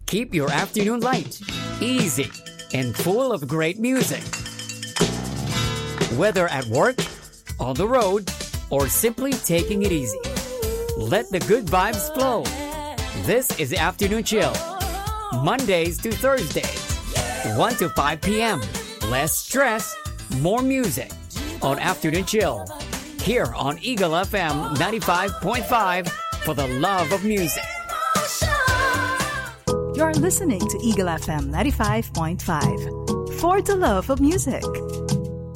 Keep your afternoon light, easy, and full of great music. Whether at work, on the road, or simply taking it easy, let the good vibes flow. This is Afternoon Chill, Mondays to Thursdays, 1 to 5 p.m. Less stress, more music on Afternoon Chill, here on Eagle FM 95.5 for the love of music. You're listening to Eagle FM 95.5 for the love of music.